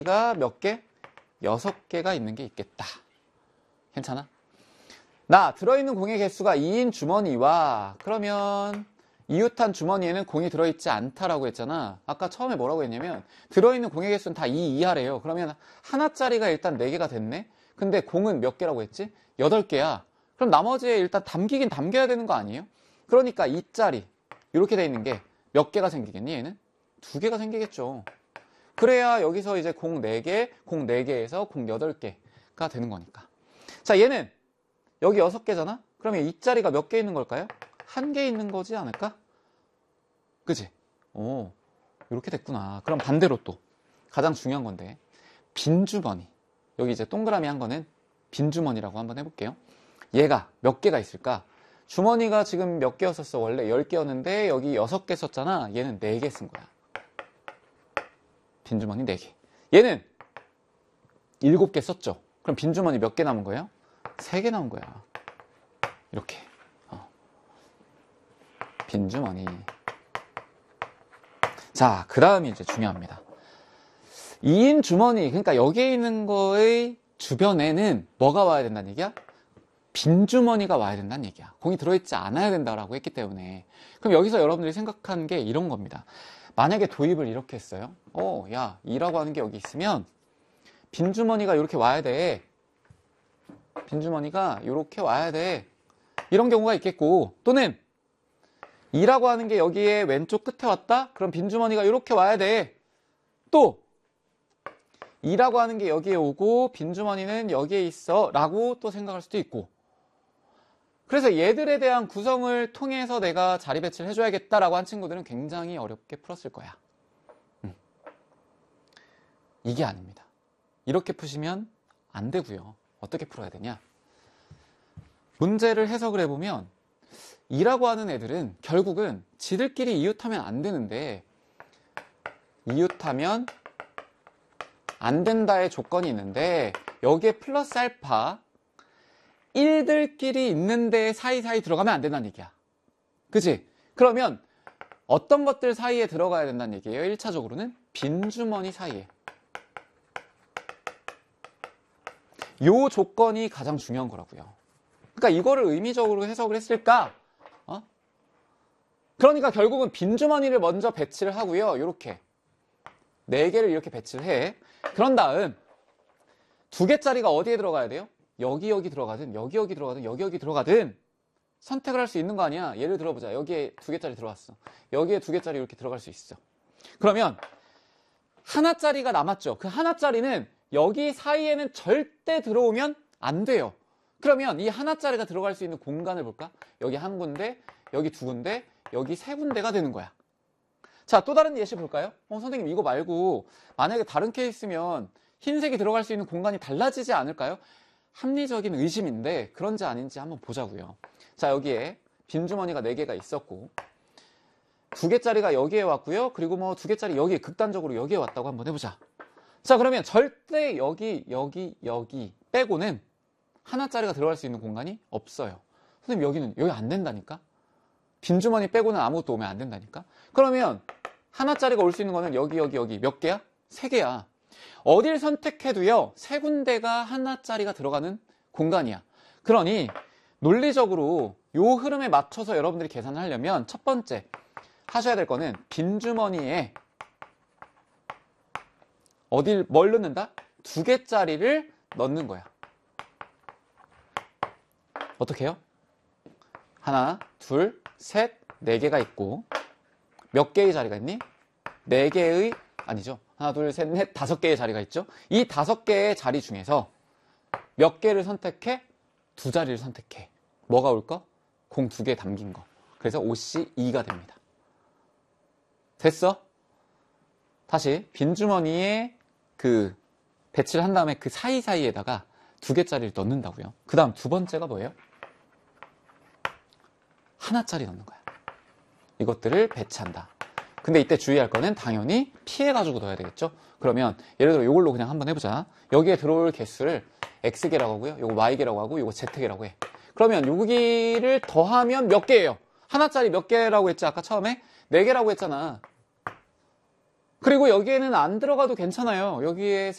가 몇 개? 6개가 있는 게 있겠다. 괜찮아? 나 들어있는 공의 개수가 2인 주머니와 그러면 이웃한 주머니에는 공이 들어있지 않다라고 했잖아. 아까 처음에 뭐라고 했냐면 들어있는 공의 개수는 다 2 이하래요. 그러면 하나짜리가 일단 4개가 됐네. 근데 공은 몇 개라고 했지? 8개야. 그럼 나머지에 일단 담기긴 담겨야 되는 거 아니에요? 그러니까 2짜리 이렇게 돼 있는 게 몇 개가 생기겠니? 얘는 2개가 생기겠죠. 그래야 여기서 이제 공 4개, 공 4개에서 공 8개가 되는 거니까. 자, 얘는 여기 6개잖아? 그러면 2짜리가 몇 개 있는 걸까요? 1개 있는 거지 않을까? 그치? 오, 이렇게 됐구나. 그럼 반대로 또 가장 중요한 건데 빈주머니. 여기 이제 동그라미 한 거는 빈주머니라고 한번 해볼게요. 얘가 몇 개가 있을까? 주머니가 지금 몇 개였었어? 원래 10개였는데 여기 6개 썼잖아. 얘는 4개 쓴 거야. 빈주머니 4개. 얘는 7개 썼죠. 그럼 빈주머니 몇 개 남은 거예요? 3개 남은 거야. 이렇게. 빈주머니. 자, 그 다음이 이제 중요합니다. 2인 주머니, 그러니까 여기에 있는 거의 주변에는 뭐가 와야 된다는 얘기야? 빈주머니가 와야 된다는 얘기야. 공이 들어있지 않아야 된다라고 했기 때문에. 그럼 여기서 여러분들이 생각하는 게 이런 겁니다. 만약에 도입을 이렇게 했어요. 야, 2라고 하는 게 여기 있으면 빈주머니가 이렇게 와야 돼. 빈주머니가 이렇게 와야 돼. 이런 경우가 있겠고, 또는 2라고 하는 게 여기에 왼쪽 끝에 왔다? 그럼 빈주머니가 이렇게 와야 돼. 또 2라고 하는 게 여기에 오고 빈주머니는 여기에 있어 라고 또 생각할 수도 있고, 그래서 얘들에 대한 구성을 통해서 내가 자리 배치를 해줘야겠다라고 한 친구들은 굉장히 어렵게 풀었을 거야. 이게 아닙니다. 이렇게 푸시면 안 되고요. 어떻게 풀어야 되냐? 문제를 해석을 해보면 2라고 하는 애들은 결국은 지들끼리 이웃하면 안 되는데, 이웃하면 안 된다의 조건이 있는데 여기에 플러스 알파 1들끼리 있는데 사이사이 들어가면 안 된다는 얘기야. 그치? 그러면 어떤 것들 사이에 들어가야 된다는 얘기예요? 1차적으로는 빈주머니 사이에. 요 조건이 가장 중요한 거라고요. 그러니까 이거를 의미적으로 해석을 했을까? 그러니까 결국은 빈주머니를 먼저 배치를 하고요. 이렇게 4개를 이렇게 배치를 해. 그런 다음 2개짜리가 어디에 들어가야 돼요? 여기 들어가든 여기 들어가든 여기 들어가든 선택을 할 수 있는 거 아니야. 예를 들어보자. 여기에 2개짜리 들어왔어. 여기에 2개짜리 이렇게 들어갈 수 있어. 그러면 하나짜리가 남았죠. 그 하나짜리는 여기 사이에는 절대 들어오면 안 돼요. 그러면 이 하나짜리가 들어갈 수 있는 공간을 볼까? 여기 한 군데, 여기 2군데, 여기 3군데가 되는 거야. 자, 또 다른 예시 볼까요? 선생님 이거 말고 만약에 다른 케이스면 흰색이 들어갈 수 있는 공간이 달라지지 않을까요? 합리적인 의심인데 그런지 아닌지 한번 보자고요. 자, 여기에 빈주머니가 4개가 있었고 2개짜리가 여기에 왔고요. 그리고 뭐 2개짜리 여기 극단적으로 여기에 왔다고 한번 해보자. 자, 그러면 절대 여기 빼고는 하나짜리가 들어갈 수 있는 공간이 없어요. 선생님 여기 안 된다니까? 빈주머니 빼고는 아무것도 오면 안 된다니까? 그러면 하나짜리가 올 수 있는 거는 여기 몇 개야? 3개야. 어딜 선택해도요 3군데가 하나짜리가 들어가는 공간이야. 그러니 논리적으로 요 흐름에 맞춰서 여러분들이 계산을 하려면 첫 번째 하셔야 될 거는 빈주머니에 뭘 넣는다? 2개짜리를 넣는 거야. 어떻게 해요? 하나, 둘, 셋, 4개가 있고 몇 개의 자리가 있니? 4개의 아니죠. 하나, 둘, 셋, 넷, 5개의 자리가 있죠. 이 5개의 자리 중에서 몇 개를 선택해? 2자리를 선택해. 뭐가 올까? 공 2개 담긴 거. 그래서 OC 2가 됩니다. 됐어? 다시 빈주머니에 그 배치를 한 다음에 그 사이사이에다가 2개짜리를 넣는다고요. 그 다음 두 번째가 뭐예요? 하나짜리 넣는 거야. 이것들을 배치한다. 근데 이때 주의할 거는 당연히 피해가지고 넣어야 되겠죠. 그러면 예를 들어 이걸로 그냥 한번 해보자. 여기에 들어올 개수를 X개라고 하고요. 요거 Y개라고 하고 요거 Z개라고 해. 그러면 여기를 더하면 몇 개예요? 하나짜리 몇 개라고 했지? 아까 처음에 4개라고 했잖아. 그리고 여기에는 안 들어가도 괜찮아요. 여기에